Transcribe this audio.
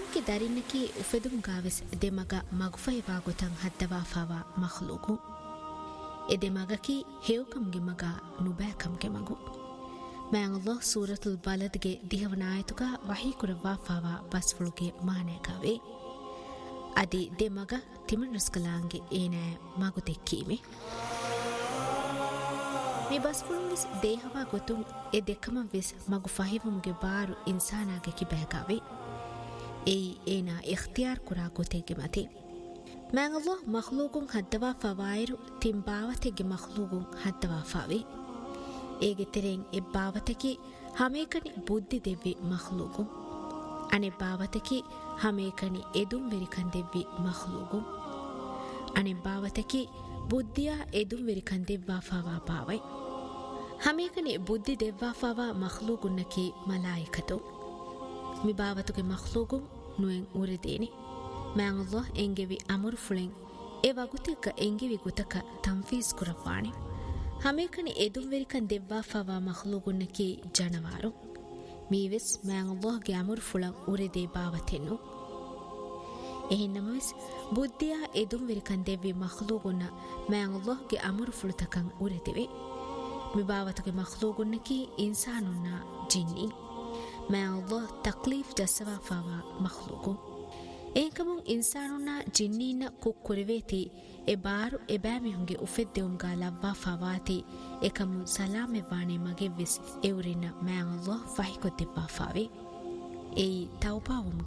ಗೆ ದರಿನ್ನಕಿ ಉಫೆದುಂ ಗಾವೆಸ್ ದೆಮಗ ಮಗುಫೈವಾ ಗೊತಂ ಹದ್ದವಾಫಾವಾ ಮಖ್ಲೂಕು ಎದೆಮಗಕಿ ಹೇವಕಂಗೆ ಮಗ ನುಬෑಕಂಗೆ ಮಗು ಮෑಂ ಅಲ್ಲಾಹ್ ಸೂರತುಲ್ ಬಲದ್ಗೆ ದಿಹವನಾಯತುಗ ವಹೀ ಕುರವಾಫಾವಾ ಬಸ್ಫುಳುಗೆ ಮಾನೇಗಾವೆ ಅದಿ ದೆಮಗ ತಿಮನ್ ರುಸ್ಕಲಾಂಗೆ ಏನಾಯ ಮಗು ತೆಕ್ಕೀಮೆ මේ බස්පුළුන් විස් දේහවා ගොතුන් ඒ දෙකම විස් මගු ෆහිවුම්ගේ බාරු ඉන්සානාගේ කිබෑගාවේ ඒ ඒනා ඉඛතියාර් කුරා ගොතේගේ මති මෑන් අල්ලාහ් මඛ්ලූකුන් හද්දවා ෆවායිරු තින් බාවතේගේ මඛ්ලූකුන් හද්දවා ෆාවේ ඒගේ තෙරෙන් ඒ බාවතකි හැමේකනි බුද්ධි දෙවි මඛ්ලූකුන් අනේ බාවතකි හැමේකනි එදුම් වෙරිකන් දෙවි මඛ්ලූකුන් අනේ බාවතකි බුද්ධියා එදුම් වෙරිකන් දෙවවා ෆාවා පාවයි හැමේකනි බුද්ධි දෙවවා ෆාවා මඛ්ලූකුන්නකි මලායිකතු මිබාවතුගේ මඛ්ලූකුන් නුෙන් උරදීනි මෑන් අල්ලාහ් එංගෙවි අමුරු ෆුලෙන් ඒ වගුතික එංගෙවි ගුතක තම්ෆීස් කුරපානි හැමේකනි එදුම් වෙරිකන් දෙවවා ෆාවා මඛ්ලූකුන්නකි ජනවාරු මීවිස් මෑන් අල්ලාහ්ගේ අමුරු ෆුලන් උරදී බාවතෙන්නු එහින්නමස් බුද්ධියා එදුම් වෙරිකන් දෙවි මඛ්ලූකුන්න මෑන් අල්ලාහ්ගේ අමුරු ෆුලතකන් උරදිවේ මිබාවතුගේ මඛ්ලූකුන්නකි ඉන්සානුන්නා ජින්නි මෑන් අල්ලාහ් තක්ලීෆ් දස්සවා ෆාවා මඛ්ලූකු ඒකමුන් ඉන්සානුන්නා ජින්නීන කුක්කුරවේති ඒ බාරු එබෑමිහුන්ගේ උෆෙද්දෙවුම්ගා ලබ්වා ෆාවාති එකමුන් සලාමෙ වානේ මගේ විස් එවරින මෑන් අල්ලාහ් ෆහිකොත් දෙපා ෆාවේ ඒ තවපාවුම්